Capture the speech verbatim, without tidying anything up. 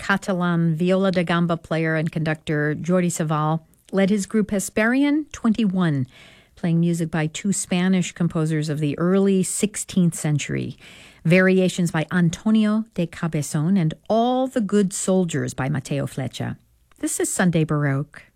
Catalan viola da gamba player and conductor Jordi Savall led his group Hesperian twenty-one, playing music by two Spanish composers of the early sixteenth century, variations by Antonio de Cabezon and All the Good Soldiers by Mateo Flecha. This is Sunday Baroque.